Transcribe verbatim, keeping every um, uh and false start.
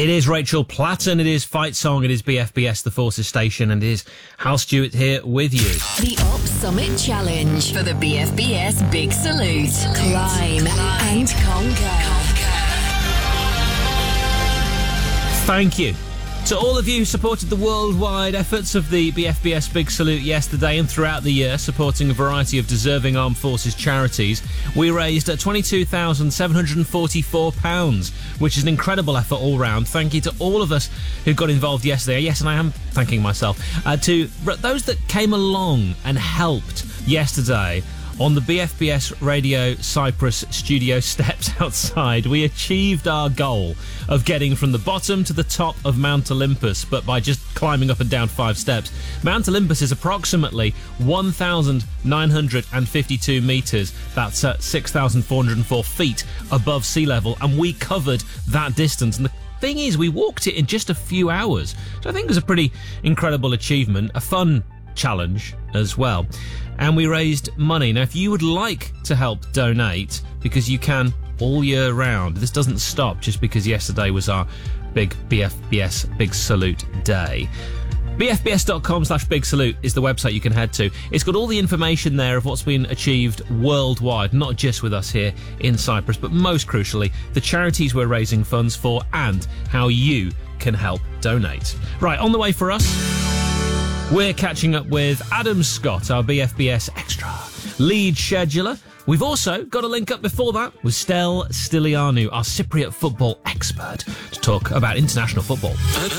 It is Rachel Platten, it is Fight Song, it is B F B S, the Forces Station, and it is Hal Stewart here with you. The Up Summit Challenge for the B F B S Big Salute. Climb and conquer. Thank you to all of you who supported the worldwide efforts of the B F B S Big Salute yesterday and throughout the year, supporting a variety of deserving armed forces charities. We raised twenty-two thousand seven hundred forty-four pounds, which is an incredible effort all round. Thank you to all of us who got involved yesterday. Yes, and I am thanking myself. Uh, to those that came along and helped yesterday on the B F B S Radio Cyprus studio steps outside. We achieved our goal of getting from the bottom to the top of Mount Olympus, but by just climbing up and down five steps. Mount Olympus is approximately one thousand nine hundred fifty-two metres. That's uh, six thousand four hundred four feet above sea level, and we covered that distance. And the thing is, we walked it in just a few hours, so I think it was a pretty incredible achievement, a fun challenge as well. And we raised money. Now, if you would like to help donate, because you can all year round, this doesn't stop just because yesterday was our big B F B S Big Salute Day. B F B S dot com slash Big Salute is the website you can head to. It's got all the information there of what's been achieved worldwide, not just with us here in Cyprus, but most crucially, the charities we're raising funds for and how you can help donate. Right, on the way for us, we're catching up with Adam Scott, our B F B S Extra lead scheduler. We've also got a link up before that with Stel Stilianou, our Cypriot football expert, to talk about international football.